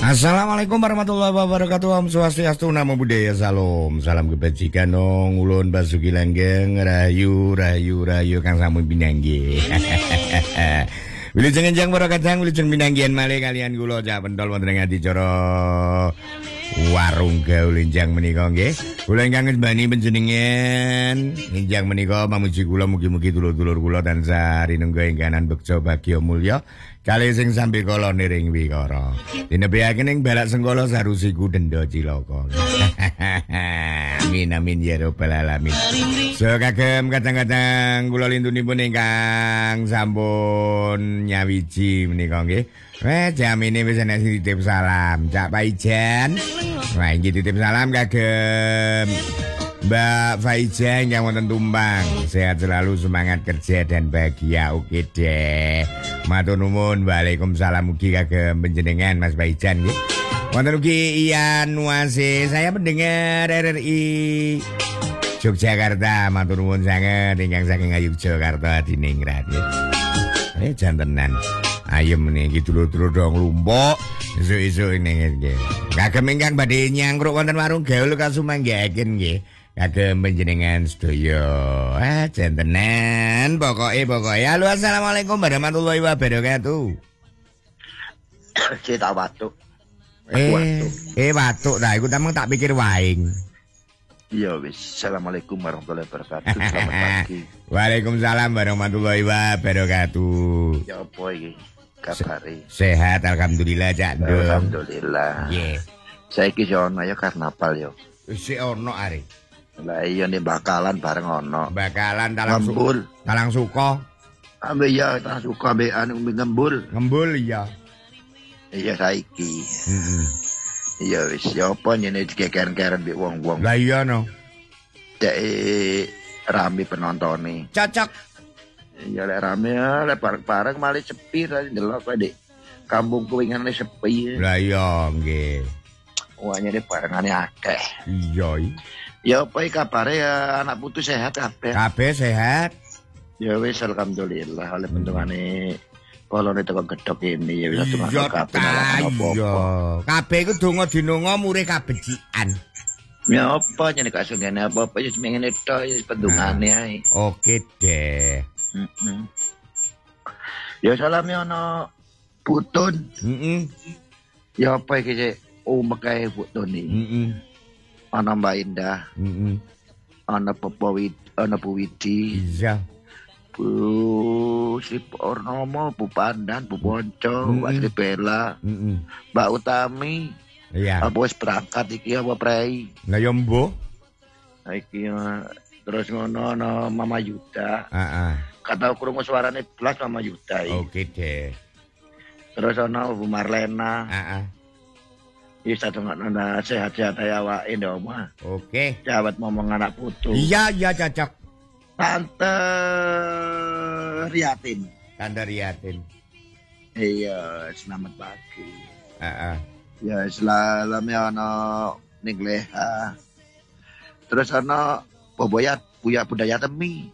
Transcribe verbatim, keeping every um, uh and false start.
Assalamualaikum warahmatullahi wabarakatuh. Om Swastiastu, Namo Buddhaya, Salam. Salam kebajikan dong. Ulun Basuki Langgeng, rahayu, rahayu, rahayu kang sampun pinanggi. Wilujeng enjang para kadang, wilujeng pinanggian malih kalian kula cak pentol wonten ing adicara warung gaul enjang menika nggih. Kula ingkang ngebani panjenengan enjang menika pamuji kula mugi-mugi dulur-dulur kula tansah rinengga ing kanan beksa bagya mulya. Kali sing sambil kala niring wikara. Dinebihake ning balak sengkala sarusiku denda cilaka. Amin amin ya rabbal alamin. So kagem kadang-kadang kula lintunipun ingkang sampun nyawiji menika nggih. Weh jamine wis ana sing titip salam. Cak Paijan. Wah iki titip salam kagem Mbak Faiza yang wonten Tumbang. Sehat selalu, semangat kerja dan bahagia. Oke deh. Matur nuwun. Waalaikumsalam mugi kagem panjenengan Mas Faijan nggih. Wonten ugi Ian Nuase. Saya pendengar R R I Yogyakarta. Matur nuwun sanget ingkang saking Yogyakarta diningrat nggih. Eh jantenan. Ayem niki dulur-dulur dong lumpuk. Esuk-esuk ini nggih. Kagem ingkang badhe nyangkruk wonten warung gaul kasumanggaken nggih. Kagem panjenengan sedaya. Ah, jantenan pokoke pokoke. Halo, assalamualaikum warahmatullahi wabarakatuh. Cita watuk. Eh, eh watuk ta iku tameng tak pikir waing. Iya wis. Assalamualaikum warahmatullahi wabarakatuh. Selamat pagi. Waalaikumsalam warahmatullahi wabarakatuh. Ya apa iki kabare? Sehat alhamdulillah Cak Ndung. Alhamdulillah. Nggih. Saiki yo ana ya karnaval yo. Wis ono are. Lah iya nih bakalan bareng ono. Bakalan talang ngembul. Talang suka. Ambe ya talang suka ambe anu ngembul. Ngembul iya. Iya saiki. Heeh. Iya wis ya apa nyene dikekeren-keren mbek wong-wong. Lah iya no. Dek rame penontone. Cocok. Iya lek rame lek bareng-bareng malah sepi ta ndelok kowe Dik. Kampungku ingane sepi. Lah iya nggih. Wah nyene barengane akeh. Iya. Ya apa iki kabare ya anak putu sehat kabeh. Kabeh sehat. Ya wis alhamdulillah oleh bentungane polone teko gedhok ini ya wis Iya kabeh apa-apa. Kabeh iku donga dinonga murih kabecikan. Ya apa nyene gak sungene apa-apa ya semengene tok ya bentungane ae. Oke deh. Heeh. Ya salame ana putun. Heeh. Ya apa iki sik umek ae putun iki. Heeh. Ana Mbak Indah. Heeh. Ana Popo Wid, ana Bu Widi. Iya. Bu Sri Purnomo, Bu Pandan, Bu Ponco, Mbak Sri Bella, Heeh. Mbak Utami. Iya. Apa wis berangkat iki apa prei? Lah yo mbuh. Iki terus ngono ana Mama Yuda. Heeh. Kata krungu suarane blas Mama Yuda iki. Oke deh. Terus ana Bu Marlena. Heeh. Wis sadongakno sehat-sehat ae awake ndok omah. Oke. Jawat ngomong anak putu. Iya iya cocok. Tante Riatin. Tante Riatin. Iya, selamat pagi. Heeh. Ya, selalu ana ning Leha. Terus ana Boboyat, Buya Budaya Temi.